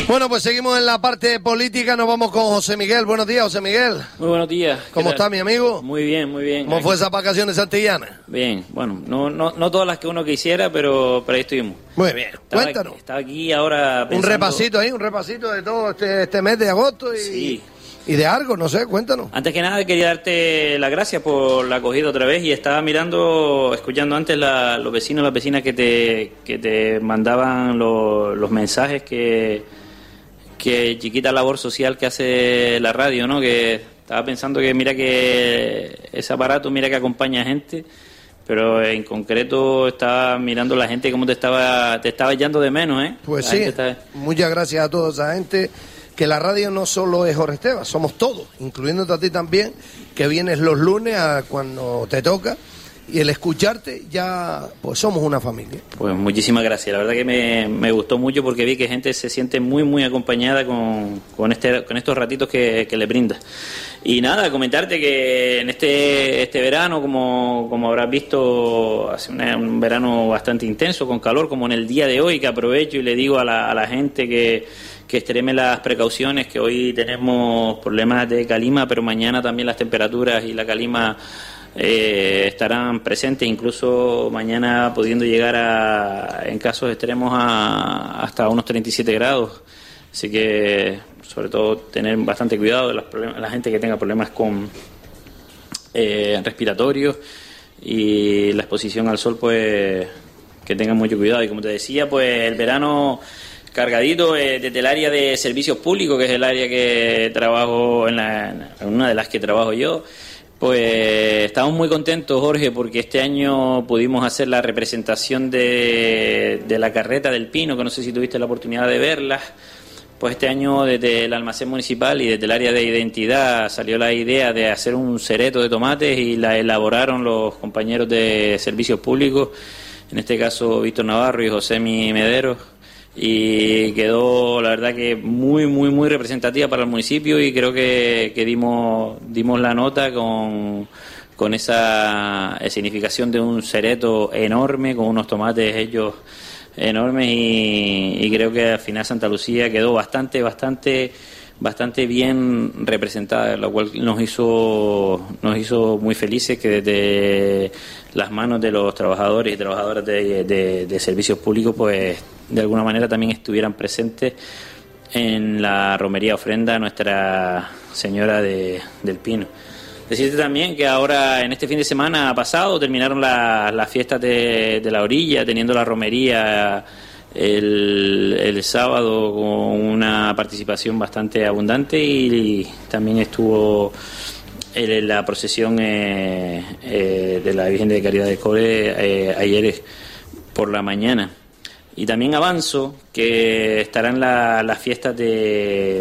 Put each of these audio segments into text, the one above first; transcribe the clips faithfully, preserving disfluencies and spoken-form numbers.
Bueno, pues seguimos en la parte política, nos vamos con José Miguel. Buenos días, José Miguel. Muy buenos días. ¿Cómo está, mi amigo? Muy bien, muy bien. ¿Cómo Aquí. fue esas vacaciones santillanas? Bien, bueno, no, no, no todas las que uno quisiera, pero, pero ahí estuvimos. Muy bien, Estaba cuéntanos. Aquí, estaba aquí ahora pensando... Un repasito ahí, un repasito de todo este, este mes de agosto y, Sí. y de algo, no sé, cuéntanos. Antes que nada quería darte las gracias por la acogida otra vez y estaba mirando, escuchando antes la, los vecinos, las vecinas que te, que te mandaban lo, los mensajes que, que chiquita labor social que hace la radio, ¿no? Que estaba pensando que mira que ese aparato, mira que acompaña a gente, pero en concreto estaba mirando la gente cómo te estaba, te estaba echando de menos, ¿eh? Pues La sí, gente está... muchas gracias a toda esa gente. Que la radio no solo es Jorge Esteban, somos todos, incluyéndote a ti también, que vienes los lunes a cuando te toca, y el escucharte ya, pues somos una familia. Pues muchísimas gracias, la verdad que me, me gustó mucho porque vi que gente se siente muy muy acompañada con, con, este, con estos ratitos que, que le brindas. Y nada, comentarte que en este este verano, como, como habrás visto, hace una, un verano bastante intenso, con calor, como en el día de hoy, que aprovecho y le digo a la, a la gente que... que extreme las precauciones, que hoy tenemos problemas de calima, pero mañana también las temperaturas y la calima eh, estarán presentes, incluso mañana pudiendo llegar a, en casos extremos a, hasta unos treinta y siete grados. Así que, sobre todo, tener bastante cuidado de los problemas, la gente que tenga problemas con eh, respiratorios y la exposición al sol, pues que tengan mucho cuidado. Y como te decía, pues el verano... cargadito eh, desde el área de servicios públicos, que es el área que trabajo, en, la, en una de las que trabajo yo, pues estamos muy contentos, Jorge, porque este año pudimos hacer la representación de, de la carreta del Pino, que no sé si tuviste la oportunidad de verla. Pues este año desde el almacén municipal y desde el área de identidad salió la idea de hacer un cereto de tomates y la elaboraron los compañeros de servicios públicos, en este caso Víctor Navarro y José Mi Medero. Y quedó, la verdad, que muy, muy, muy representativa para el municipio y creo que, que dimos dimos la nota con, con esa significación de un cereto enorme, con unos tomates hechos enormes y, y creo que al final Santa Lucía quedó bastante, bastante, bastante bien representada, lo cual nos hizo, nos hizo muy felices que desde las manos de los trabajadores y trabajadoras de, de, de servicios públicos, pues de alguna manera también estuvieran presentes en la romería ofrenda a Nuestra Señora de, del Pino. Decirte también que ahora, en este fin de semana pasado, terminaron las la fiestas de, de la orilla, teniendo la romería el, el sábado con una participación bastante abundante y, y también estuvo en la procesión eh, eh, de la Virgen de Caridad del Cobre eh, ayer por la mañana. Y también avanzo que estarán la, las fiestas de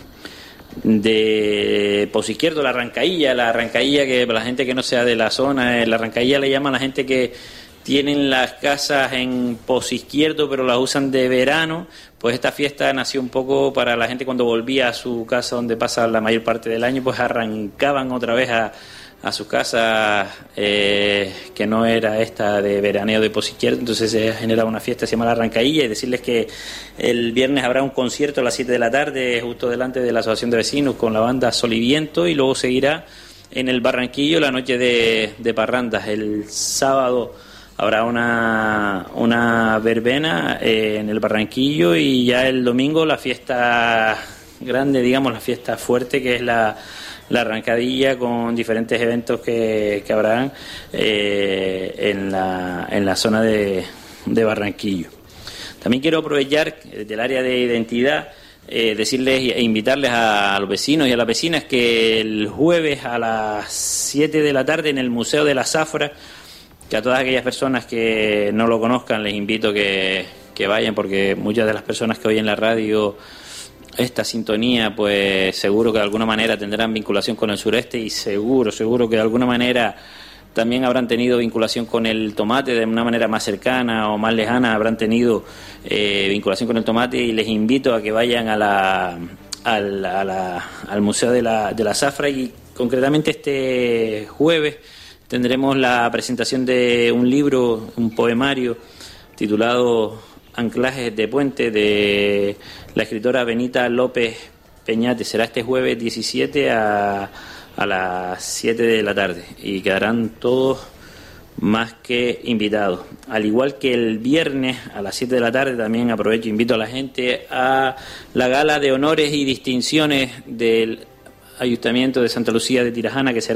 de Pozo Izquierdo, la Arrancailla, la Arrancailla que para la gente que no sea de la zona, la Arrancailla le llaman a la gente que tienen las casas en Pozo Izquierdo pero las usan de verano. Pues esta fiesta nació un poco para la gente cuando volvía a su casa donde pasa la mayor parte del año, pues arrancaban otra vez a a sus casas, eh, que no era esta de veraneo de Pozo Izquierdo. Entonces se genera una fiesta, se llama la Arrancailla, y decirles que el viernes habrá un concierto a las siete de la tarde justo delante de la Asociación de Vecinos con la banda Sol y Viento, y luego seguirá en el Barranquillo la noche de, de parrandas. El sábado habrá una, una verbena eh, en el Barranquillo, y ya el domingo la fiesta grande, digamos, la fiesta fuerte, que es la la arrancadilla, con diferentes eventos que, que habrán eh, en, la, en la zona de, de Barranquillo. También quiero aprovechar desde el área de identidad, eh, decirles e invitarles a, a los vecinos y a las vecinas que el jueves a las siete de la tarde en el Museo de la Zafra, que a todas aquellas personas que no lo conozcan les invito que, que vayan, porque muchas de las personas que oyen la radio esta sintonía, pues seguro que de alguna manera tendrán vinculación con el sureste, y seguro, seguro que de alguna manera también habrán tenido vinculación con el tomate, de una manera más cercana o más lejana habrán tenido eh, vinculación con el tomate, y les invito a que vayan a la, a la, a la, al Museo de la, de la Zafra. Y concretamente este jueves tendremos la presentación de un libro, un poemario titulado Anclajes de Puente de la escritora Benita López Peñate. Será este jueves diecisiete a, a las siete de la tarde y quedarán todos más que invitados. Al igual que el viernes a las siete de la tarde, también aprovecho e invito a la gente a la gala de honores y distinciones del Ayuntamiento de Santa Lucía de Tirajana, que será